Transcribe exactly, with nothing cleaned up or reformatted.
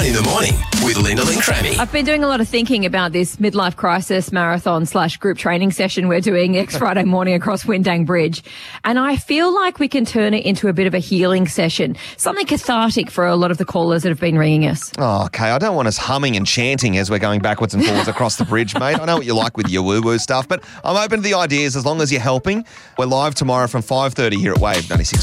in the morning with Lyndall and Crammy. I've been doing a lot of thinking about this midlife crisis marathon slash group training session we're doing next Friday morning across Windang Bridge. And I feel like we can turn it into a bit of a healing session, something cathartic for a lot of the callers that have been ringing us. Oh, okay. I don't want us humming and chanting as we're going backwards and forwards across the bridge, mate. I know what you like with your woo-woo stuff, but I'm open to the ideas as long as you're helping. We're live tomorrow from five thirty here at Wave ninety-six.